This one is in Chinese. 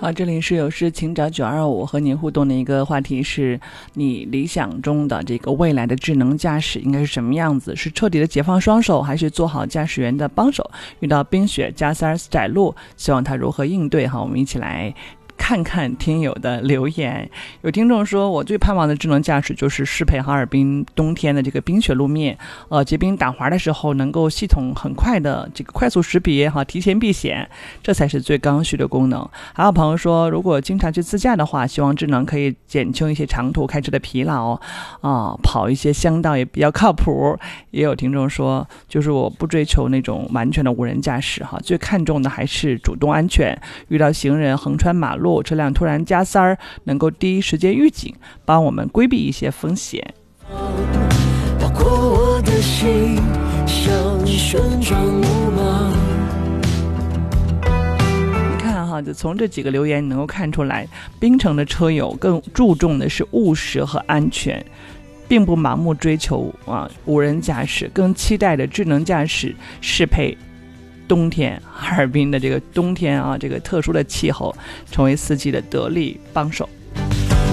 好，这里是有事请找925，和您互动的一个话题是你理想中的这个未来的智能驾驶应该是什么样子？是彻底的解放双手，还是做好驾驶员的帮手？遇到冰雪加塞窄路，希望他如何应对？我们一起来看看听友的留言。有听众说，我最盼望的智能驾驶就是适配哈尔滨冬天的这个冰雪路面，结冰打滑的时候能够系统很快的这个快速识别，提前避险，这才是最刚需的功能。还有朋友说，如果经常去自驾的话，希望智能可以减轻一些长途开车的疲劳跑一些乡道也比较靠谱。也有听众说，就是我不追求那种完全的无人驾驶最看重的还是主动安全，遇到行人横穿马路，车辆突然加塞儿，能够第一时间预警，帮我们规避一些风险。 划过我的心，像旋转木马。 你看就从这几个留言你能够看出来，槟城的车友更注重的是务实和安全，并不盲目追求无人驾驶，更期待的智能驾驶适配冬天哈尔滨的这个冬天这个特殊的气候，成为四季的得力帮手。